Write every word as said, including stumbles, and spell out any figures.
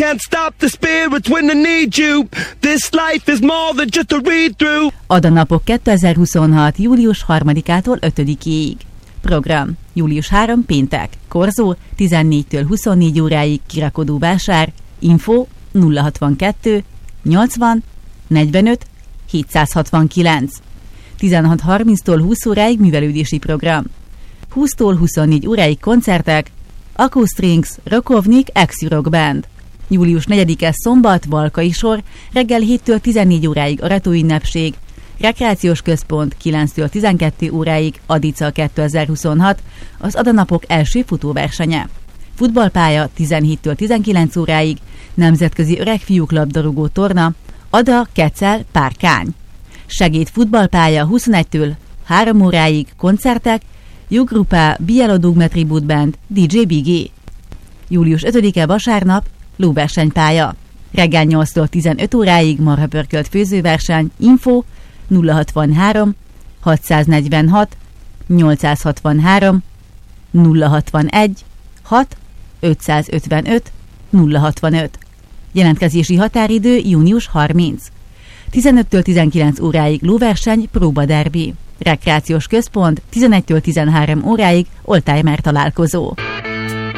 can't stop the spirits when I need you. This life is more than just a read-through. Adanapok kétezer-huszonhat. július harmadikától ötödikéig. Program. július harmadika. Péntek. Korzó tizennégytől huszonnégy óráig kirakodó vásár. Info nulla hatvankettő nyolcvan negyvenöt hétszázhatvankilenc. tizenhat harminctól húsz óráig művelődési program. húsztól huszonnégy óráig koncertek. Akustrings, Rokovnik, ex-Rock Band. július negyedike szombat, Valkai sor, reggel héttől tizennégy óráig aratóünnepség, rekreációs központ kilenctől tizenkettő óráig, Adica kétezer-huszonhat, az Adanapok első futóversenye. Futballpálya tizenhéttől tizenkilenc óráig, nemzetközi öregfiúk labdarúgó torna, Ada, Kecel, Párkány. Segéd futballpálya huszonegytől három óráig, koncertek, Jugrupa, Bielodugme Tribute Band, dé dzsé Bigé. július ötödike vasárnap, lóversenypálya. Reggel nyolctól tizenöt óráig marhapörkölt főzőverseny, info nulla hatvanhárom hatszáznegyvenhat nyolcszázhatvanhárom nulla hatvanegy hat ötszázötvenöt nulla hatvanöt. Jelentkezési határidő június harmincadika. tizenöttől tizenkilenc óráig lóverseny, próbaderbi. Rekreációs központ tizenegytől tizenhárom óráig, oldtimer találkozó.